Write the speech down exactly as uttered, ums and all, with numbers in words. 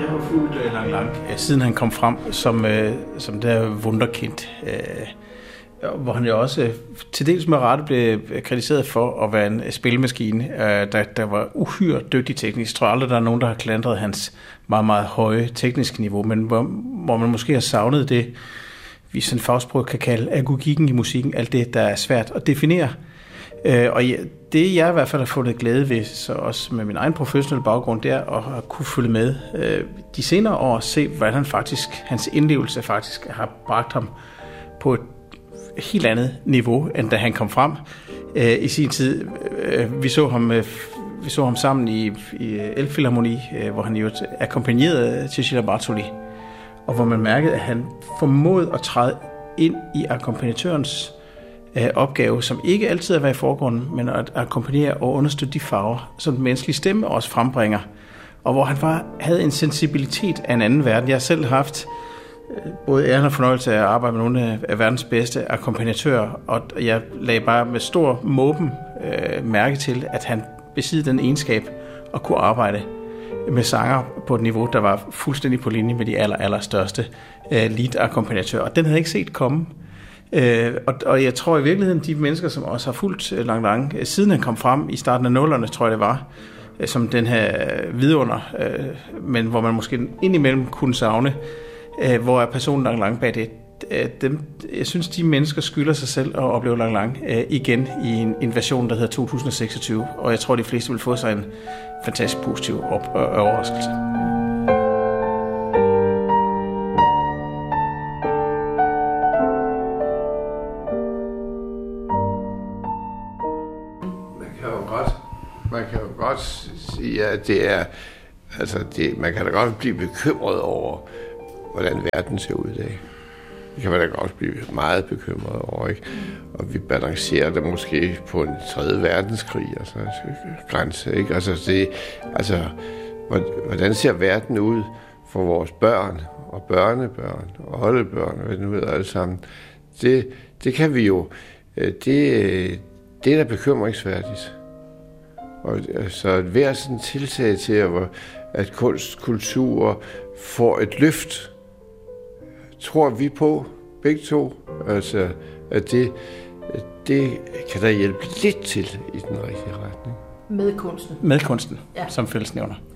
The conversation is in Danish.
Jeg har fulgt uh, Lang Lang, siden han kom frem som, uh, som der wunderkind, uh, hvor han jo også uh, til dels med rette blev kritiseret for at være en spilmaskine, uh, der, der var uhyre dygtig teknisk. Jeg tror aldrig, der er nogen, der har klandret hans meget, meget høje tekniske niveau, men hvor, hvor man måske har savnet det, vi sådan fagsprog kan kalde agogikken i musikken, alt det, der er svært at definere. Uh, og ja, det, jeg i hvert fald har fundet glæde ved, så også med min egen professionelle baggrund, det er at, at kunne følge med uh, de senere år og se, hvordan han faktisk, hans indlevelse faktisk har bragt ham på et helt andet niveau, end da han kom frem uh, i sin tid. Uh, vi så ham uh, vi så ham sammen i, i Elbphilharmonie, uh, hvor han jo akkompagnerede Cecilia Bartoli, og hvor man mærkede, at han formåede at træde ind i akkompagnatørens opgave, som ikke altid er at være i forgrunden, men at akkompagnere og understøtte de farver, som den menneskelige stemme også frembringer. Og hvor han var, havde en sensibilitet af en anden verden. Jeg har selv haft både æren og fornøjelse af at arbejde med nogle af verdens bedste akkompagnatører, og jeg lagde bare med stor måben øh, mærke til, at han besiddede den egenskab at kunne arbejde med sanger på et niveau, der var fuldstændig på linje med de aller, aller største øh, lead-akkompagnatører. Og den havde jeg ikke set komme. Øh, og, og jeg tror i virkeligheden, de mennesker, som også har fulgt øh, Lang Lang, øh, siden han kom frem i starten af nullerne, tror jeg det var, øh, som den her øh, vidunder, øh, men hvor man måske indimellem kunne savne, øh, hvor er personen Lang Lang bag det. Øh, dem, jeg synes, de mennesker skylder sig selv at opleve Lang Lang øh, igen i en, en version, der hedder to tusind og seksogtyve, og jeg tror, de fleste vil få sig en fantastisk positiv op- og overraskelse. Man kan jo godt sige, at det er, altså det, man kan da godt blive bekymret over, hvordan verden ser ud i dag. Det kan man da godt blive meget bekymret over, ikke? Og vi balancerer det måske på en tredje verdenskrig, altså grænse, ikke? Altså, det, altså, hvordan ser verden ud for vores børn og børnebørn og oldebørn, og hvad det nu hedder alle sammen? Det, det kan vi jo, det, det er da bekymringsværdigt. Og så at hver sådan tiltag til, at, at kunst, kultur får et løft, tror vi på, begge to, altså, at det, det kan da hjælpe lidt til i den rigtige retning. Med kunsten. Med kunsten, ja. Som fællesnævner.